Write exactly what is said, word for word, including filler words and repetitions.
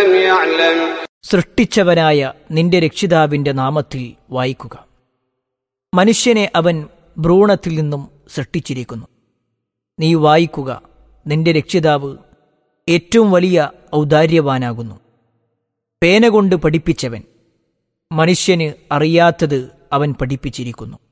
لم يعلم. സൃഷ്ടിച്ചവനായ നിന്റെ രക്ഷിതാവിന്റെ നാമത്തിൽ വായിക്കുക. മനുഷ്യനെ അവൻ ഭ്രൂണത്തിൽ നിന്നും സൃഷ്ടിച്ചിരിക്കുന്നു. നീ വായിക്കുക, നിന്റെ രക്ഷിതാവ് ഏറ്റവും വലിയ ഔദാര്യവാനാകുന്നു. പേന കൊണ്ട് പഠിപ്പിച്ചവൻ, മനുഷ്യന് അറിയാത്തത് അവൻ പഠിപ്പിച്ചിരിക്കുന്നു.